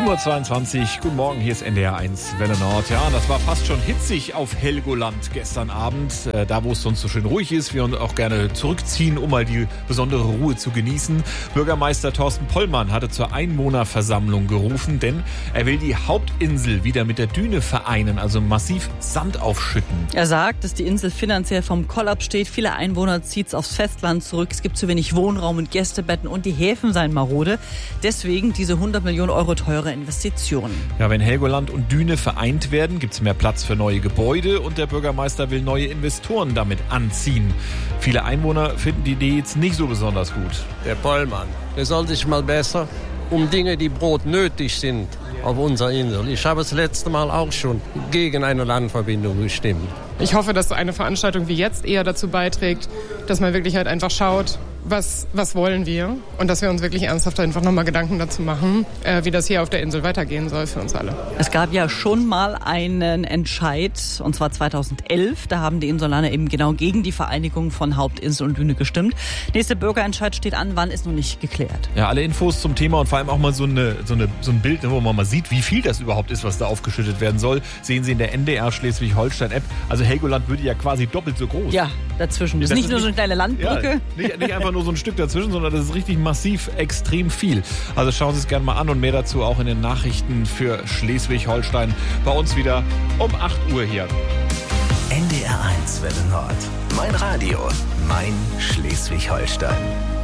7.22 Uhr, guten Morgen, hier ist NDR 1 Welle Nord. Ja, das war fast schon hitzig auf Helgoland gestern Abend. Da, wo es sonst so schön ruhig ist, wir uns auch gerne zurückziehen, um mal die besondere Ruhe zu genießen. Bürgermeister Thorsten Pollmann hatte zur Einwohnerversammlung gerufen, denn er will die Hauptinsel wieder mit der Düne vereinen, also massiv Sand aufschütten. Er sagt, dass die Insel finanziell vom Kollaps steht. Viele Einwohner zieht es aufs Festland zurück. Es gibt zu wenig Wohnraum und Gästebetten und die Häfen seien marode. Deswegen diese 100 Millionen Euro teure Investitionen. Ja, wenn Helgoland und Düne vereint werden, gibt es mehr Platz für neue Gebäude und der Bürgermeister will neue Investoren damit anziehen. Viele Einwohner finden die Idee jetzt nicht so besonders gut. Der Pollmann, der soll sich mal besser um Dinge, die brotnötig sind, auf unserer Insel. Ich habe das letzte Mal auch schon gegen eine Landverbindung gestimmt. Ich hoffe, dass eine Veranstaltung wie jetzt eher dazu beiträgt, dass man wirklich halt einfach schaut, was wollen wir und dass wir uns wirklich ernsthaft einfach nochmal Gedanken dazu machen, wie das hier auf der Insel weitergehen soll für uns alle. Es gab ja schon mal einen Entscheid, und zwar 2011. Da haben die Insulaner eben genau gegen die Vereinigung von Hauptinsel und Düne gestimmt. Nächster Bürgerentscheid steht an, wann ist noch nicht geklärt. Ja, alle Infos zum Thema und vor allem auch mal so ein Bild, wo man mal sieht, wie viel das überhaupt ist, was da aufgeschüttet werden soll, sehen Sie in der NDR Schleswig-Holstein-App. Also Helgoland würde ja quasi doppelt so groß. Ja, dazwischen. Das ist nicht nur so eine kleine Landbrücke. Ja, nicht einfach nur so ein Stück dazwischen, sondern das ist richtig massiv, extrem viel. Also schauen Sie es gerne mal an und mehr dazu auch in den Nachrichten für Schleswig-Holstein. Bei uns wieder um 8 Uhr hier. NDR 1 Welle Nord. Mein Radio, mein Schleswig-Holstein.